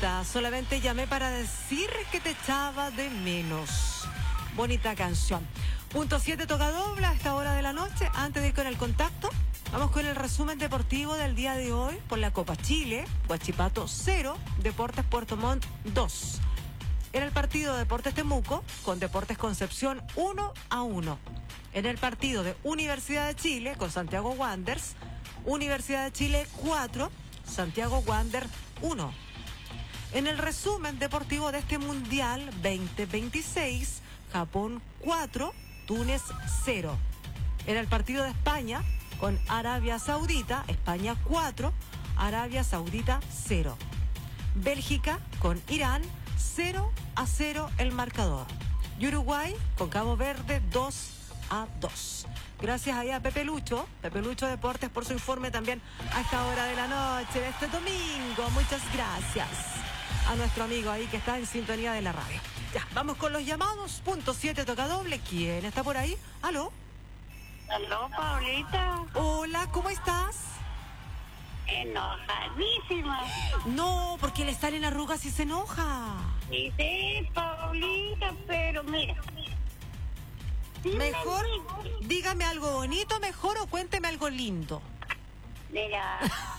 Aldita, solamente llamé para decir que te echaba de menos. Bonita canción. Punto 7 toca doble a esta hora de la noche. Antes de ir con el contacto, vamos con el resumen deportivo del día de hoy por la Copa Chile. Huachipato 0, Deportes Puerto Montt 2. En el partido de Deportes Temuco con Deportes Concepción 1-1. En el partido de Universidad de Chile con Santiago Wanderers, Universidad de Chile 4, Santiago Wanderers 1. En el resumen deportivo de este Mundial 2026, Japón 4, Túnez 0. En el partido de España con Arabia Saudita, España 4, Arabia Saudita 0. Bélgica con Irán 0-0 el marcador. Y Uruguay con Cabo Verde 2-2. Gracias ahí a Pepe Lucho Deportes por su informe también a esta hora de la noche de este domingo. Muchas gracias a nuestro amigo ahí que está en sintonía de la radio. Ya, vamos con los llamados. Punto 7 toca doble. ¿Quién está por ahí? ¿Aló? Aló, Paulita. Hola, ¿cómo estás? Enojadísima. No, porque le salen arrugas y se enoja. Sí, Paulita, pero mira. Mejor dígame algo bonito, mejor, o cuénteme algo lindo. Mira.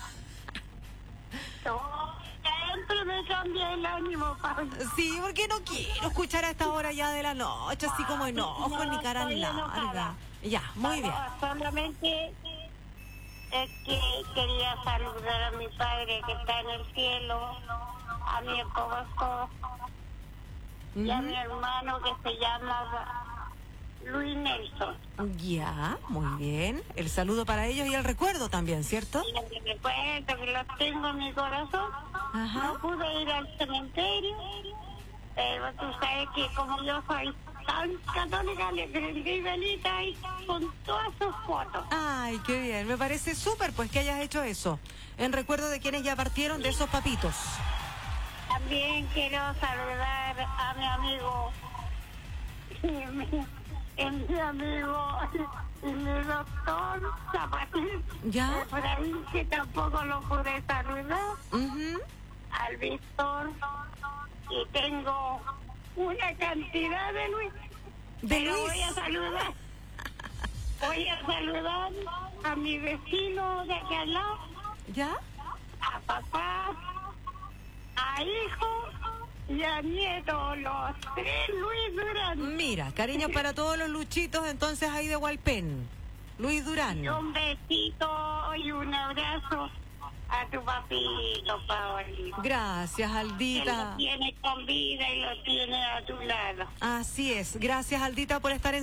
Siempre me cambia el ánimo, Paulita. Sí, porque no quiero escuchar a esta hora ya de la noche, así como enojo ni cara larga. Ya, muy bien. Solamente es que quería saludar a mi padre que está en el cielo, a mi esposo y a mi hermano que se llama Luis Nelson. Ya, muy bien. El saludo para ellos y el recuerdo también, ¿cierto? Y el recuerdo que lo tengo en mi corazón. Ajá. No pude ir al cementerio, pero tú sabes que como yo soy tan católica, le prendí velita y con todas sus fotos. Ay, qué bien. Me parece súper pues que hayas hecho eso. En recuerdo de quienes ya partieron, de esos papitos. También quiero saludar a mi amigo mi amigo y mi doctor Zapatín. ¿Ya? Por ahí que tampoco lo pude saludar. Uh-huh. Al Víctor. Y tengo una cantidad de Luis. Pero Luis. Voy a saludar a mi vecino de aquel lado. ¿Ya? A papá, a hijo y a nieto, los tres Luis Durán. Mira, cariño para todos los luchitos entonces ahí de Hualpén. Luis Durán. Y un besito y un abrazo a tu papito, Paulita. Gracias, Que Aldita. lo tiene con vida y lo tiene a tu lado. Así es. Gracias, Aldita, por estar en